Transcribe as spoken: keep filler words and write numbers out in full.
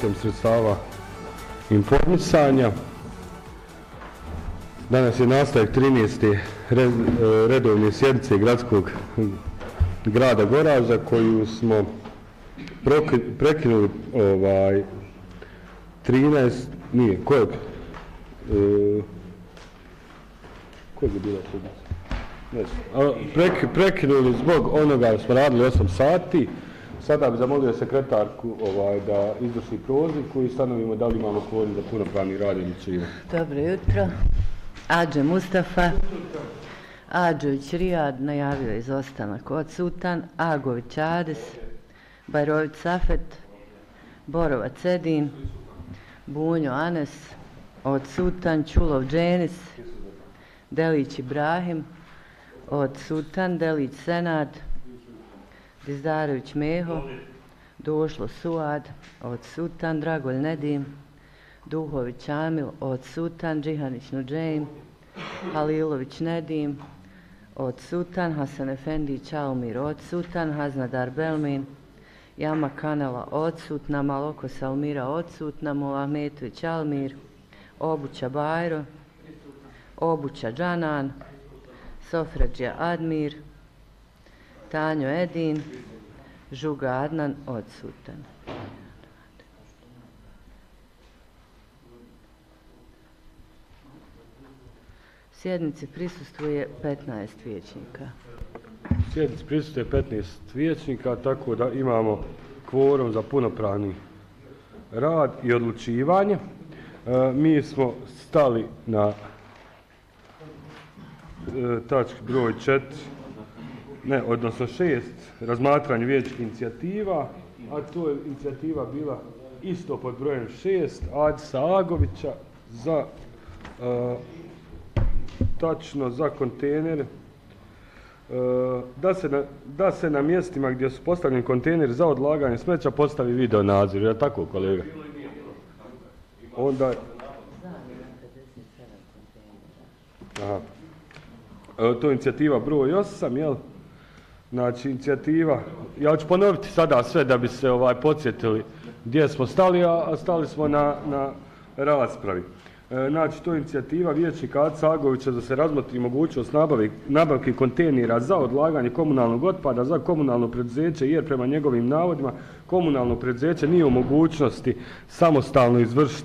putem sredstava informisanja. Danas je nastavak trinaeste redovne sjednice gradskog grada Goražda koju smo prekinuli ovaj trinaest nije kojeg e, kojeg je bila sjednica? Ne znam. Prek, prekinuli zbog onoga smo radili osam sati. Sada bi zamolio sekretarku ovaj, da izvrši prozivku i stanovimo da li imamo kvorum za punopravni rad ili će imati. Dobro jutro. Adže Mustafa. Adžović Rijad najavio izostanak odsutan. Agović Ades. Bajrović Safet. Borovac Edin. Bunjo Anes. Odsutan. Čulov Dženis. Delić Ibrahim. Odsutan. Delić Senad. Dizdarević Meho. Došlo Suad. Odsutan. Dragolj Nedim. Duhović Amil. Odsutan. Džihanić Nuđejm. Halilović Nedim. Odsutan. Hasan Efendić Almir. Odsutan. Haznadar Belmin. Jama Kanela. Odsutna. Maloko Salmira. Odsutna. Muhametović Almir. Obuća Bajro. Obuća Džanan. Sofrađija Admir. Tanjo Edin. Žuga Adnan. Odsutan. Sjednici prisustvuje petnaest vijećnika. Sjednici prisustvuje petnaest vijećnika, tako da imamo kvorum za punopravni rad i odlučivanje. E, mi smo stali na e, tački broj četiri, ne, odnosno šest, razmatranje vijećih inicijativa, a to je inicijativa bila isto pod brojem šest, Adisa Agovića za e, tačno za kontejner, da se, na, da se na mjestima gdje su postavljeni kontejneri za odlaganje smeća postavi video nadzor, je tako kolega? Onda... Aha. To je inicijativa broj osam, jel? Znači, inicijativa... Ja ću ponoviti sada sve da bi se ovaj podsjetili gdje smo stali, a stali smo na, na raspravi. Znači, to je inicijativa vijećnika Adisa Agovića da se razmotri mogućnost nabavi, nabavke kontejnera za odlaganje komunalnog otpada za komunalno preduzeće, jer prema njegovim navodima komunalno preduzeće nije u mogućnosti samostalno izvršiti